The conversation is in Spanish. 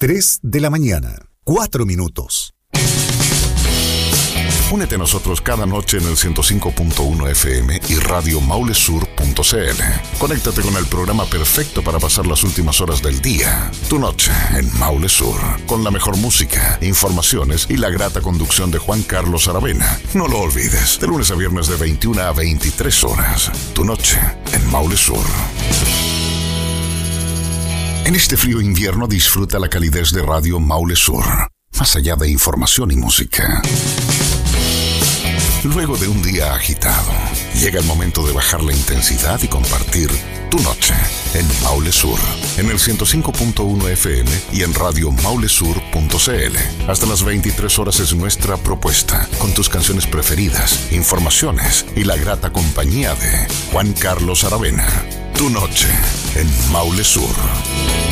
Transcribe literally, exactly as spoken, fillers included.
tres de la mañana, cuatro minutos. Únete a nosotros cada noche en el ciento cinco punto uno F M y radio maule sur punto c l. Conéctate con el programa perfecto para pasar las últimas horas del día. Tu noche en Maule Sur, con la mejor música, informaciones y la grata conducción de Juan Carlos Aravena. No lo olvides, de lunes a viernes de veintiuna a veintitrés horas. Tu noche en Maule Sur. En este frío invierno disfruta la calidez de radio Maule Sur, más allá de información y música. Luego de un día agitado, llega el momento de bajar la intensidad y compartir tu noche en Maule Sur, en el ciento cinco punto uno F M y en radio maule sur punto c l. Hasta las veintitrés horas es nuestra propuesta, con tus canciones preferidas, informaciones y la grata compañía de Juan Carlos Aravena. Tu noche en Maule Sur.